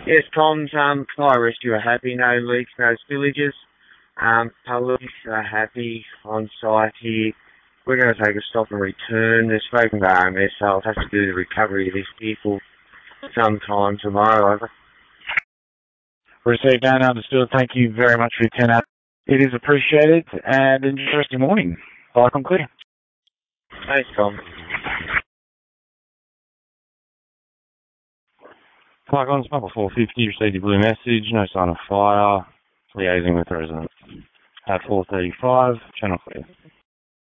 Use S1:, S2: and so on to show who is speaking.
S1: Yes, Tom's fire rescue are happy, no leaks, no spillages. Police are happy on site here. We're going to take a stop and return. They've spoken to RMS, so I'll have to do the recovery of this vehicle sometime tomorrow. Over.
S2: Received and understood. Thank you very much for your 10 out. It is appreciated and enjoy the rest of your morning. Bye, I'm clear.
S1: Thanks, Tom.
S2: Park on number 450, received your blue message, no sign of fire, liaising with residents. At 4:35, channel clear.